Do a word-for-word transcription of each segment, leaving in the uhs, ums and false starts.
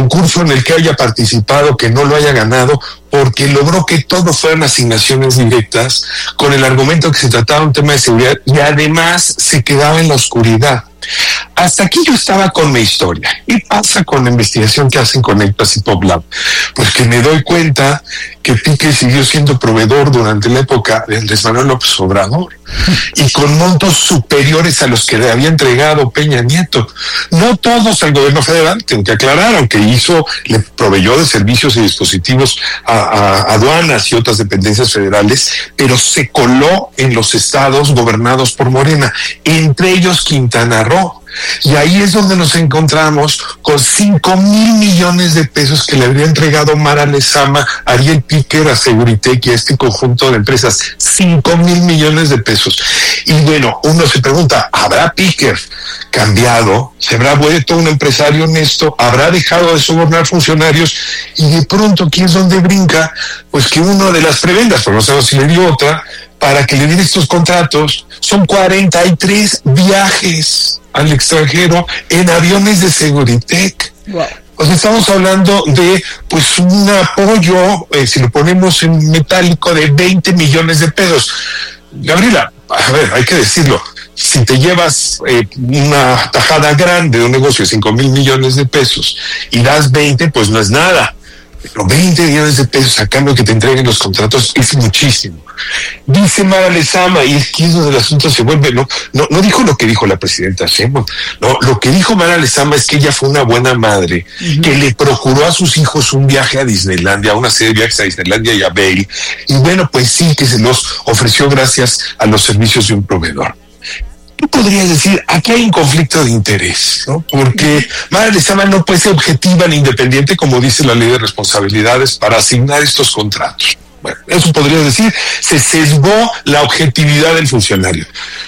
concurso en el que haya participado, que no lo haya ganado, porque logró que todo fueran asignaciones directas, con el argumento que se trataba de un tema de seguridad, y además se quedaba en la oscuridad. Hasta aquí yo estaba con mi historia. ¿Qué pasa con la investigación que hacen Conectas y PopLab? Pues que me doy cuenta que Piquer siguió siendo proveedor durante la época de Andrés Manuel López Obrador, y con montos superiores a los que le había entregado Peña Nieto. No todos al gobierno federal, tengo que aclarar, aunque hizo, le proveyó de servicios y dispositivos a, a aduanas y otras dependencias federales, pero se coló en los estados gobernados por Morena, entre ellos Quintana Roo. Y ahí es donde nos encontramos con cinco mil millones de pesos que le habría entregado Mara Lezama, Ariel Piquer, a Seguritech y a este conjunto de empresas. Cinco mil millones de pesos. Y bueno, uno se pregunta, ¿habrá Piquer cambiado? ¿Se habrá vuelto un empresario honesto? ¿Habrá dejado de sobornar funcionarios? Y de pronto, ¿quién es donde brinca? Pues que uno de las prebendas, pero no sabemos si le dio otra, para que le den estos contratos, son cuarenta y tres viajes al extranjero en aviones de Seguritech. Wow. O sea, estamos hablando de pues un apoyo, eh, si lo ponemos en metálico, de veinte millones de pesos. Gabriela, a ver, hay que decirlo, si te llevas eh, una tajada grande de un negocio de cinco mil millones de pesos y das veinte, pues no es nada. Pero veinte millones de pesos a cambio que te entreguen los contratos es muchísimo. Dice Mara Lezama, y es que es donde el asunto se vuelve, no, no, no dijo lo que dijo la presidenta Sheinbaum, no, lo que dijo Mara Lezama es que ella fue una buena madre, uh-huh. que le procuró a sus hijos un viaje a Disneylandia, una serie de viajes a Disneylandia y a Vail, y bueno, pues sí, que se los ofreció gracias a los servicios de un proveedor. Tú podrías decir, aquí hay un conflicto de interés, ¿no? Porque Mara Lezama no puede ser objetiva ni independiente, como dice la ley de responsabilidades, para asignar estos contratos. Bueno, eso podría decir, se sesgó la objetividad del funcionario.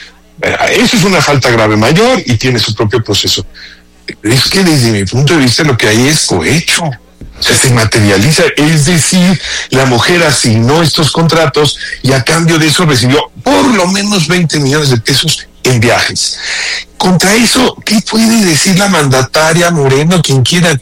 Eso es una falta grave mayor y tiene su propio proceso. Es que desde mi punto de vista lo que hay es cohecho. O sea, se materializa, es decir, la mujer asignó estos contratos y a cambio de eso recibió por lo menos veinte millones de pesos en viajes. Contra eso, ¿qué puede decir la mandataria Moreno, quien quiera?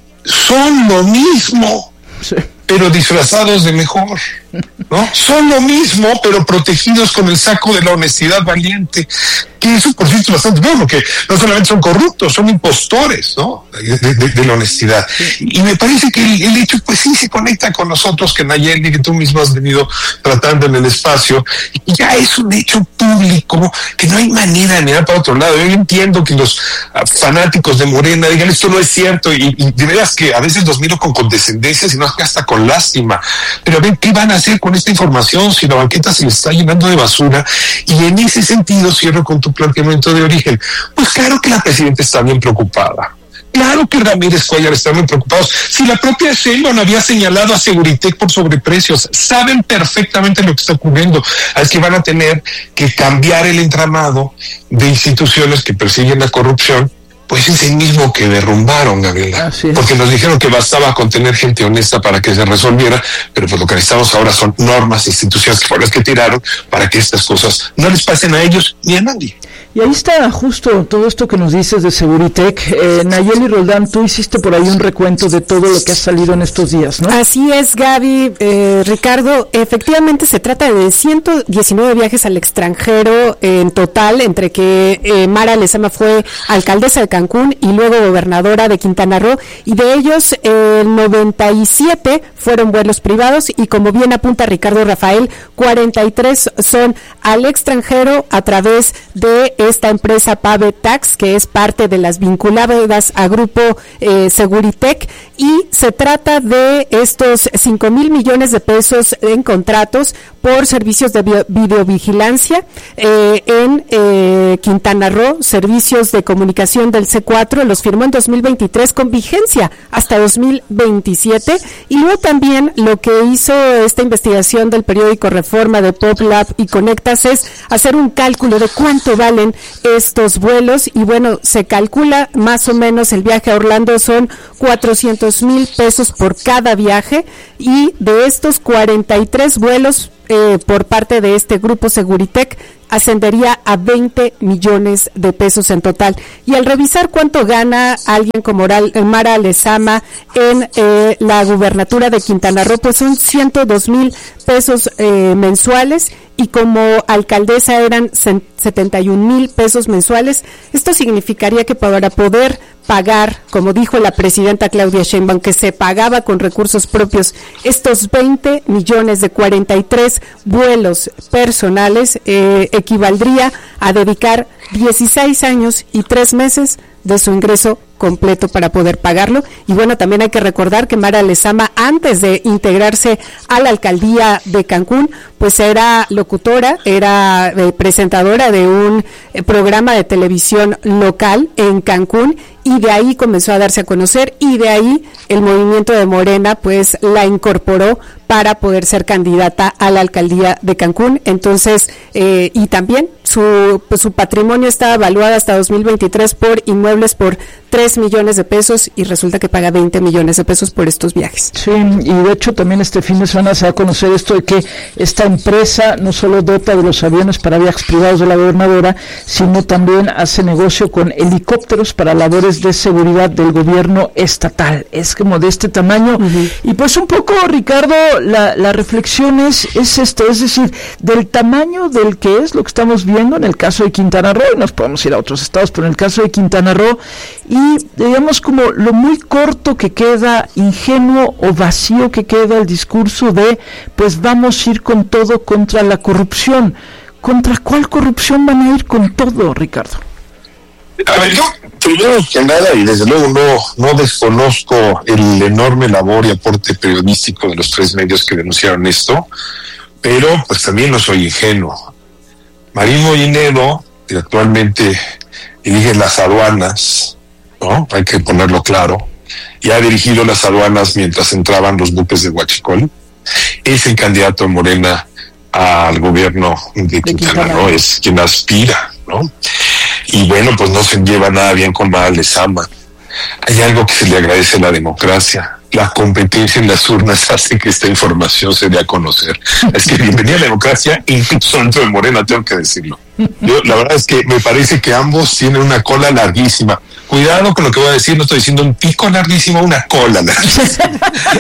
Son lo mismo, sí, pero disfrazados de mejor, ¿no? Son lo mismo, pero protegidos con el saco de la honestidad valiente. Que eso, por cierto, es bastante bueno, porque no solamente son corruptos, son impostores, ¿no? De, de, de la honestidad. Y me parece que el, el hecho, pues sí, se conecta con nosotros, que Nayeli, que tú mismo has venido tratando en el espacio, y ya es un hecho público, que no hay manera de mirar para otro lado. Yo entiendo que los fanáticos de Morena digan, esto no es cierto, y, y de veras que a veces los miro con condescendencia, sino hasta con lástima. Pero a ver, ¿qué van a hacer con esta información si la banqueta se les está llenando de basura? Y en ese sentido, cierro con tu planteamiento de origen. Pues claro que la presidenta está bien preocupada. Claro que Ramírez Cuellar está muy preocupado. Si la propia Sheinbaum había señalado a Seguritech por sobreprecios, saben perfectamente lo que está ocurriendo. Es que van a tener que cambiar el entramado de instituciones que persiguen la corrupción. Pues es el mismo que derrumbaron, Gabriela, porque nos dijeron que bastaba con tener gente honesta para que se resolviera, pero pues lo que necesitamos ahora son normas, instituciones que fueron las que tiraron para que estas cosas no les pasen a ellos ni a nadie. Y ahí está justo todo esto que nos dices de Seguritech. Eh, Nayeli Roldán, tú hiciste por ahí un recuento de todo lo que ha salido en estos días, ¿no? Así es, Gaby, eh, Ricardo, efectivamente se trata de ciento diecinueve viajes al extranjero en total, entre que eh, Mara Lezama fue alcaldesa de Cancún y luego gobernadora de Quintana Roo, y de ellos eh, noventa y siete fueron vuelos privados, y como bien apunta Ricardo Rafael, cuarenta y tres son al extranjero a través de esta empresa Pavetax, que es parte de las vinculadas a Grupo eh, Seguritech, y se trata de estos cinco mil millones de pesos en contratos por servicios de bio- videovigilancia eh, en eh, Quintana Roo, servicios de comunicación del C cuatro, los firmó en dos mil veintitrés con vigencia hasta dos mil veintisiete, y luego también lo que hizo esta investigación del periódico Reforma, de PopLab y Conectas, es hacer un cálculo de cuánto valen estos vuelos, y bueno, se calcula más o menos el viaje a Orlando son cuatrocientos mil pesos por cada viaje, y de estos cuarenta y tres vuelos eh, por parte de este grupo Seguritech ascendería a veinte millones de pesos en total. Y al revisar cuánto gana alguien como Mara Lezama en eh, la gubernatura de Quintana Roo, pues son ciento dos mil pesos eh, mensuales, y como alcaldesa eran setenta y un mil pesos mensuales. Esto significaría que para poder pagar, como dijo la presidenta Claudia Sheinbaum, que se pagaba con recursos propios estos veinte millones de cuarenta y tres vuelos personales, eh, equivaldría a dedicar dieciséis años y tres meses de su ingreso completo para poder pagarlo. Y bueno, también hay que recordar que Mara Lezama, antes de integrarse a la alcaldía de Cancún, pues era locutora, era eh, presentadora de un eh, programa de televisión local en Cancún, y de ahí comenzó a darse a conocer, y de ahí el movimiento de Morena pues la incorporó para poder ser candidata a la alcaldía de Cancún. Entonces, eh, y también su, pues, su patrimonio está evaluado hasta dos mil veintitrés por inmuebles por tres millones de pesos, y resulta que paga veinte millones de pesos por estos viajes. Sí, y de hecho también este fin de semana se va a conocer esto de que esta empresa no solo dota de los aviones para viajes privados de la gobernadora, sino también hace negocio con helicópteros para labores de seguridad del gobierno estatal. Es como de este tamaño. Uh-huh. Y pues un poco, Ricardo, la, la reflexión es, es esto, es decir, del tamaño del que es lo que estamos viendo en el caso de Quintana Roo, y nos podemos ir a otros estados, pero en el caso de Quintana Roo, y digamos como lo muy corto que queda, ingenuo o vacío que queda el discurso de pues vamos a ir con todo contra la corrupción. ¿Contra cuál corrupción van a ir con todo, Ricardo? A ver, yo primero que nada, y desde luego no, no desconozco el enorme labor y aporte periodístico de los tres medios que denunciaron esto, pero pues también no soy ingenuo. Marín Molinero, que actualmente dirige las aduanas, ¿no? Hay que ponerlo claro, y ha dirigido las aduanas mientras entraban los buques de Huachicol, es el candidato de Morena al gobierno de Quintana Roo, es quien aspira, ¿no? Y bueno, pues no se lleva nada bien con Mara Lezama. Hay algo que se le agradece a la democracia. La competencia en las urnas hace que esta información se dé a conocer. Es que bienvenida a la democracia, incluso dentro de Morena, tengo que decirlo. Yo, la verdad es que me parece que ambos tienen una cola larguísima. Cuidado con lo que voy a decir, no estoy diciendo un pico larguísimo, una cola larguísima.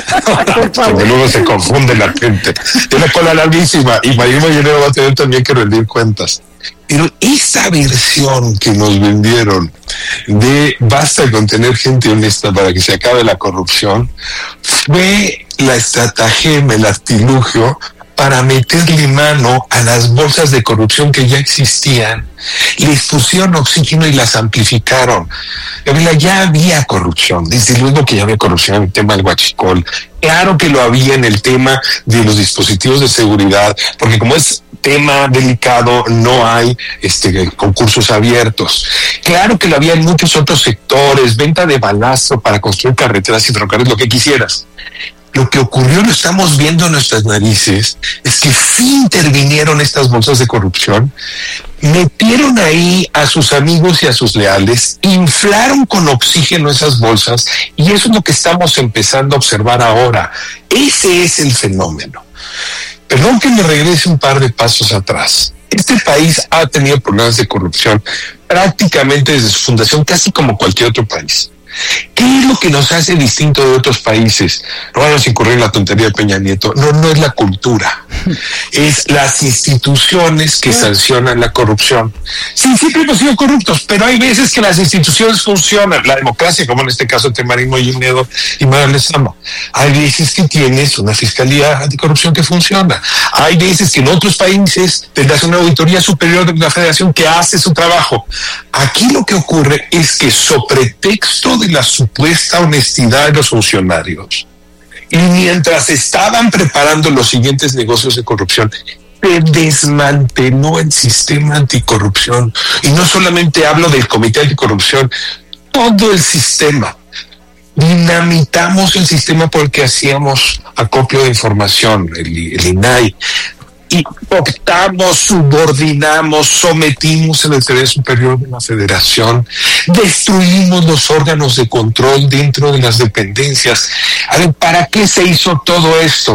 Porque luego se confunde la gente. Tiene una cola larguísima, y Marín Molinero va a tener también que rendir cuentas. Pero esa versión que nos vendieron de basta con tener gente honesta para que se acabe la corrupción fue la estratagema, el artilugio para meterle mano a las bolsas de corrupción que ya existían. Les pusieron oxígeno y las amplificaron. Ya había corrupción, desde luego que ya había corrupción en el tema del Huachicol. Claro que lo había en el tema de los dispositivos de seguridad, porque como es tema delicado, no hay este concursos abiertos. Claro que lo había en muchos otros sectores, venta de balazo para construir carreteras y ferrocarriles, lo que quisieras. Lo que ocurrió, lo estamos viendo en nuestras narices, es que sí intervinieron estas bolsas de corrupción, metieron ahí a sus amigos y a sus leales, inflaron con oxígeno esas bolsas, y eso es lo que estamos empezando a observar ahora. Ese es el fenómeno. Perdón que me regrese un par de pasos atrás. Este país ha tenido problemas de corrupción prácticamente desde su fundación, casi como cualquier otro país. ¿Qué es lo que nos hace distinto de otros países? No vamos a incurrir en la tontería de Peña Nieto. No, no es la cultura. Es las instituciones que sancionan la corrupción. Sí, siempre hemos sido corruptos, pero hay veces que las instituciones funcionan. La democracia, como en este caso de Marín Molinero y Mara Lezama. Hay veces que tienes una fiscalía anticorrupción que funciona. Hay veces que en otros países tendrás una auditoría superior de la federación que hace su trabajo. Aquí lo que ocurre es que, sobre pretexto de la supuesta honestidad de los funcionarios, y mientras estaban preparando los siguientes negocios de corrupción, se desmanteló el sistema anticorrupción. Y no solamente hablo del Comité Anticorrupción, todo el sistema. Dinamitamos el sistema porque hacíamos acopio de información, el, el I N A I, y optamos, subordinamos, sometimos el interés superior de la federación, destruimos los órganos de control dentro de las dependencias. A ver, ¿para qué se hizo todo esto?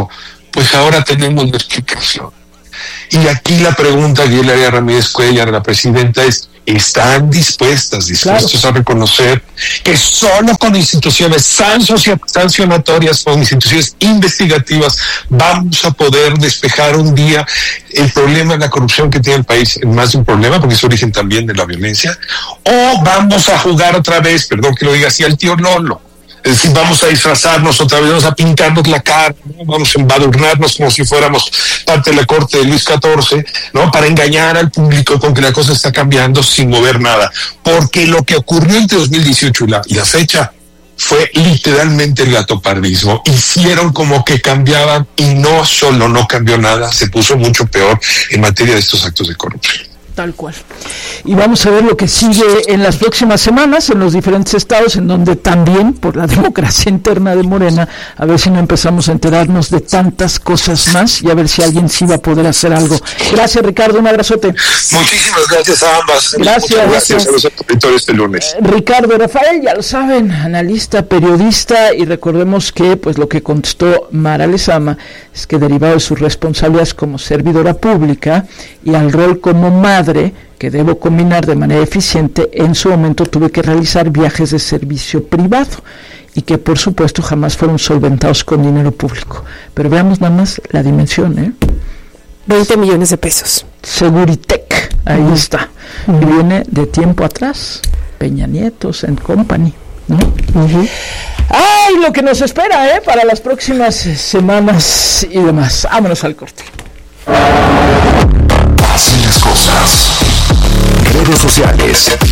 Pues ahora tenemos la explicación. Y aquí la pregunta que yo le haría a Ramírez Cuellar, la presidenta, es: ¿están dispuestas, dispuestos claro. a reconocer que solo con instituciones sancionatorias, con instituciones investigativas, vamos a poder despejar un día el problema de la corrupción que tiene el país, más de un problema, porque es origen también de la violencia? ¿O vamos a jugar otra vez, perdón que lo diga así, al tío Lolo? Es decir, vamos a disfrazarnos otra vez, vamos a pintarnos la cara, ¿no? Vamos a embadurnarnos como si fuéramos parte de la corte de Luis catorce, ¿no? Para engañar al público con que la cosa está cambiando sin mover nada. Porque lo que ocurrió entre dos mil dieciocho y la, y la fecha fue literalmente el gatopardismo. Hicieron como que cambiaban y no solo no cambió nada, se puso mucho peor en materia de estos actos de corrupción. Tal cual. Y vamos a ver lo que sigue en las próximas semanas en los diferentes estados, en donde también, por la democracia interna de Morena, a ver si no empezamos a enterarnos de tantas cosas más y a ver si alguien sí va a poder hacer algo. Gracias, Ricardo, un abrazote. Muchísimas gracias a ambas. Gracias. Muchas gracias a los auditores este lunes. Eh, Ricardo Rafael, ya lo saben, analista, periodista, y recordemos que pues lo que contestó Mara Lezama es que derivado de sus responsabilidades como servidora pública y al rol como madre que debo combinar de manera eficiente, en su momento tuve que realizar viajes de servicio privado y que por supuesto jamás fueron solventados con dinero público. Pero veamos nada más la dimensión, ¿eh? veinte millones de pesos. Seguritech, ahí uh-huh. está. Uh-huh. Y viene de tiempo atrás, Peña Nieto and Company, ¿no? Uh-huh. ¡Ay, lo que nos espera, eh! Para las próximas semanas y demás. Vámonos al corte. Así las cosas. Redes sociales.